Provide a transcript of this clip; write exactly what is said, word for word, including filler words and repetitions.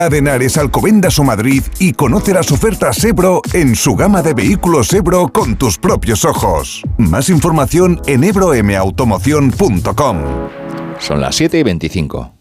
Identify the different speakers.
Speaker 1: de Henares, Alcobendas o Madrid y conoce las ofertas Ebro en su gama de vehículos Ebro con tus propios ojos. Más información en ebro m automoción punto com.
Speaker 2: Son las siete y veinticinco.